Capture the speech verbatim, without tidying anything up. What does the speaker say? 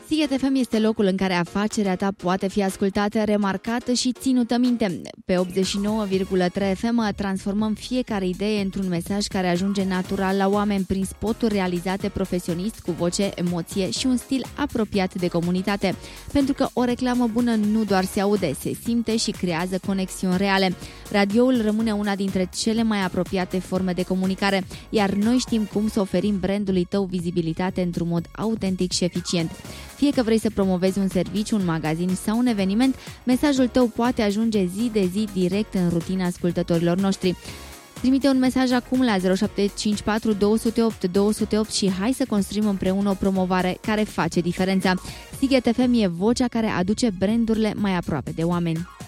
Sighet F M este locul în care afacerea ta poate fi ascultată, remarcată și ținută minte. Pe optzeci și nouă virgulă trei F M transformăm fiecare idee într-un mesaj care ajunge natural la oameni prin spoturi realizate profesionist, cu voce, emoție și un stil apropiat de comunitate. Pentru că o reclamă bună nu doar se aude, se simte și creează conexiuni reale. Radioul rămâne una dintre cele mai apropiate forme de comunicare, iar noi știm cum să oferim brandului tău vizibilitate într-un mod autentic și eficient. Fie că vrei să promovezi un serviciu, un magazin sau un eveniment, mesajul tău poate ajunge zi de zi direct în rutina ascultătorilor noștri. Trimite un mesaj acum la zero șapte cinci patru doi zero opt doi zero opt și hai să construim împreună o promovare care face diferența. Sighet F M e vocea care aduce brandurile mai aproape de oameni.